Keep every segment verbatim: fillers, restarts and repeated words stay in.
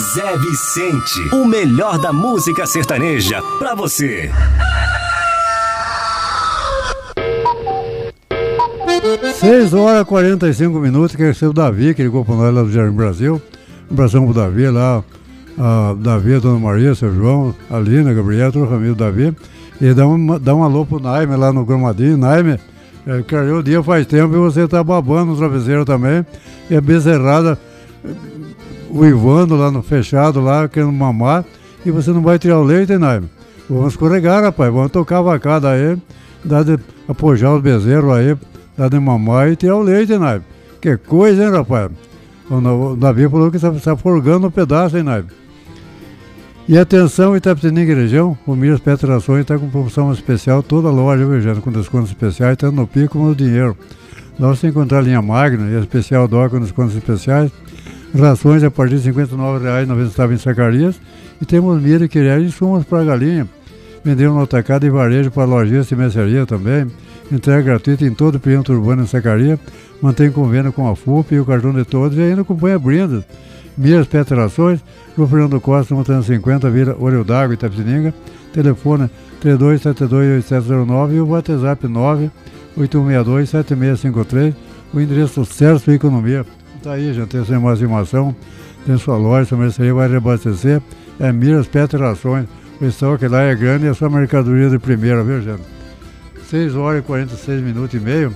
Zé Vicente, o melhor da música sertaneja pra você. seis horas e quarenta e cinco minutos, que é o Davi, que ligou para nós lá do Jardim Brasil. Um abração pro Davi lá, a Davi, a Dona Maria, seu João, a Lina, a Gabriela, toda a família do Davi. E dá um, dá um alô pro Naime lá no Gramadinho. Naime, é, caiu o dia faz tempo e você tá babando no travesseiro também. E a bezerrada uivando lá no fechado, lá, querendo mamar. E você não vai tirar o leite, hein, Naime? Vamos escorregar, rapaz, vamos tocar a vacada aí, dá de apojar os bezerros aí, dá de mamar e tirar o leite, hein, Naime? Que coisa, hein, rapaz? O Davi falou que está forgando um pedaço, hein, Naime? E atenção, Itapetininga e região, o Milhas Petrações está com promoção especial, toda a loja, viu, gente, com descontos especiais, tanto no pico como no dinheiro. Lá você encontrar a linha Magna e a especial D O C com descontos especiais, rações a partir de cinquenta e nove reais e noventa centavos em Zacarias, e temos milho e queré e insumos para galinha. Vendemos no atacado e varejo para lojistas e mercearia também. Entrega gratuita em todo o perímetro urbano em Zacarias. Mantém convênio com a F U P e o cartão de todos e ainda acompanha brindas. Milhas Petrações, Rua Fernando Costa, no trezentos e cinquenta, Vila Olho d'Água, Itapetininga. Telefone três dois sete dois oito sete zero nove e o WhatsApp nove oito um seis dois sete seis cinco três. O endereço Certo Economia. Está aí, gente, tem sua emancipação, tem sua loja, sua mercearia vai reabastecer. É Milhas Petrações. O estoque lá é grande e é só mercadoria de primeira, viu, gente? seis horas e quarenta e seis minutos e meio.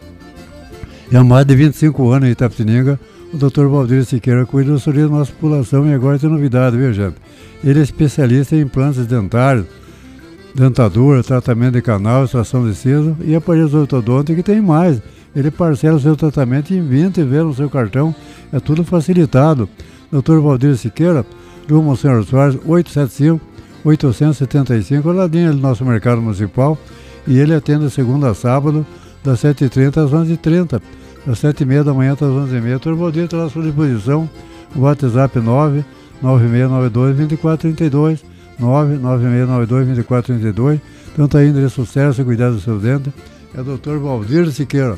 E há mais de vinte e cinco anos em Itapetininga, o doutor Valdir Siqueira cuida da saúde da nossa população e agora tem novidade, viu, gente? Ele é especialista em implantes dentários, dentadura, tratamento de canal, extração de siso e aparelhos ortodônticos, que tem mais. Ele parcela o seu tratamento em vinte vezes no seu cartão, é tudo facilitado. doutor Valdir Siqueira, Rua Monsenhor Soares, oitocentos e setenta e cinco, oitocentos e setenta e cinco, lá dentro do nosso mercado municipal, e ele atende de segunda a sábado, das sete e trinta às onze e trinta, das sete e meia da manhã às onze e meia. doutor Valdir está à sua disposição, o WhatsApp nove nove seis nove dois dois quatro três dois, nove nove seis nove dois dois quatro três dois, então está aí endereço certo, cuidar dos seus dentes, é o doutor Valdir Siqueira.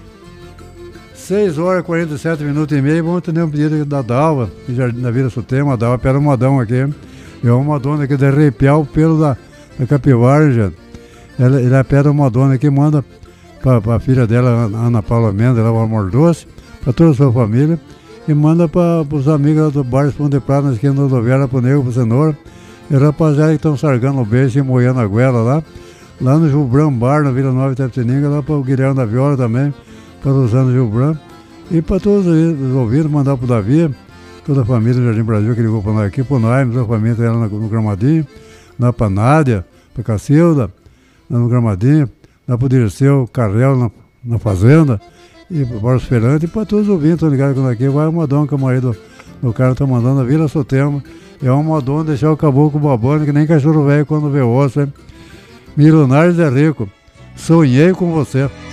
seis horas e quarenta e sete minutos e meio, vamos atender um pedido da Dalva, na Vila Sutema. A Dalva pera um modão aqui, é uma dona aqui de arrepiar o pelo da, da capivara, gente. Ela, ela pede uma dona que manda para a filha dela, Ana Paula Mendes, ela é o Amor Doce, para toda a sua família, e manda para os amigos lá do bar Espão de Prata, na esquina da rodoviária, para o Negro, para o Cenoura, e rapaziada que estão sargando o beijo e moendo a goela lá, lá no Gilbran Bar, na Vila Nova Itapetininga, lá para o Guilherme da Viola também, para o Rosano Gilbran, e para todos os ouvidos, mandar para o Davi, toda a família do Jardim Brasil que ligou para nós aqui, para o Naime, toda a família está lá no Gramadinho, lá para a Nádia, para a Cacilda, lá no Gramadinho, lá para o Dirceu Carrel na, na Fazenda, e para os Ferrantes, e para todos os ouvintes, estão ligados com aqui, vai uma dona que o marido do cara está mandando, a Vila Sotema, é uma dona deixar o caboclo babando, que nem cachorro velho quando vê osso, hein? Milionários é rico, sonhei com você.